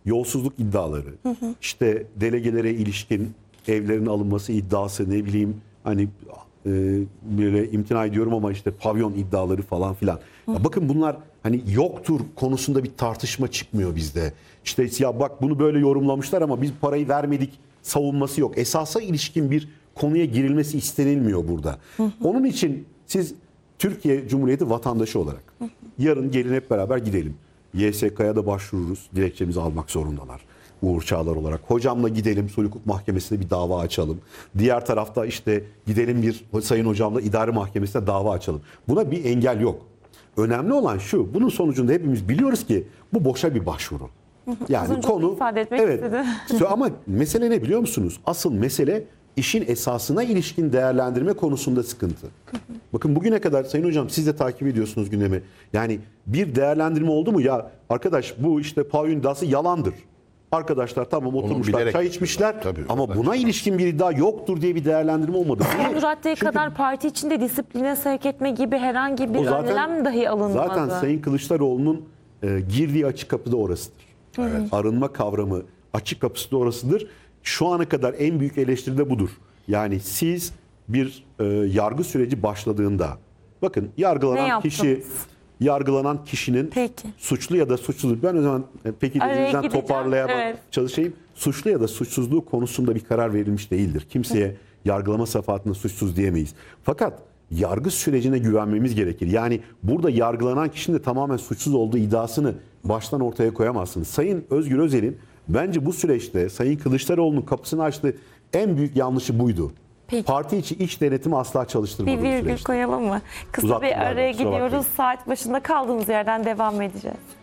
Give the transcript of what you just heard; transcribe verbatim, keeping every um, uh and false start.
yolsuzluk iddiaları, hı hı. işte delegelere ilişkin evlerin alınması iddiası, ne bileyim hani e, böyle imtina ediyorum ama işte pavyon iddiaları falan filan. Ya bakın bunlar hani yoktur konusunda bir tartışma çıkmıyor bizde. İşte ya bak bunu böyle yorumlamışlar ama biz parayı vermedik savunması yok. Esasa ilişkin bir konuya girilmesi istenilmiyor burada. Hı hı. Onun için siz Türkiye Cumhuriyeti vatandaşı olarak hı hı. yarın gelin hep beraber gidelim. Y S K'ya da başvururuz. Dilekçemizi almak zorundalar. Uğur Çağlar olarak. Hocamla gidelim Sulh Hukuk Mahkemesi'nde bir dava açalım. Diğer tarafta işte gidelim bir sayın hocamla idare mahkemesinde dava açalım. Buna bir engel yok. Önemli olan şu. Bunun sonucunda hepimiz biliyoruz ki bu boşa bir başvuru. Yani konu evet. Ama mesele ne biliyor musunuz? Asıl mesele işin esasına ilişkin değerlendirme konusunda sıkıntı. Bakın bugüne kadar Sayın Hocam siz de takip ediyorsunuz gündemi. Yani bir değerlendirme oldu mu ya arkadaş bu işte pavyon iddiası yalandır. Arkadaşlar tamam oturmuşlar çay içmişler tabii, ama buna ilişkin bir iddia yoktur diye bir değerlendirme olmadı. Bu raddeye kadar parti içinde disipline sevk etme gibi herhangi bir zaten, önlem dahi alınmadı. Zaten Sayın Kılıçdaroğlu'nun e, girdiği açık kapı da orasıdır. Evet. Arınma kavramı açık kapısı da orasıdır. Şu ana kadar en büyük eleştiri de budur. Yani siz bir e, yargı süreci başladığında bakın yargılanan kişi yargılanan kişinin peki. suçlu ya da suçsuz ben o zaman e, peki dediğinizden toparlayamak evet. çalışayım. Suçlu ya da suçsuzluğu konusunda bir karar verilmiş değildir. Kimseye evet. yargılama safhatında suçsuz diyemeyiz. Fakat yargı sürecine güvenmemiz gerekir. Yani burada yargılanan kişinin de tamamen suçsuz olduğu iddiasını baştan ortaya koyamazsınız. Sayın Özgür Özel'in bence bu süreçte Sayın Kılıçdaroğlu'nun kapısını açtığı en büyük yanlışı buydu. Peki. Parti içi iç denetimi asla çalıştırmadı. Bir virgül koyalım mı? Kısa bir araya gidiyoruz. Saat başında kaldığımız yerden devam edeceğiz.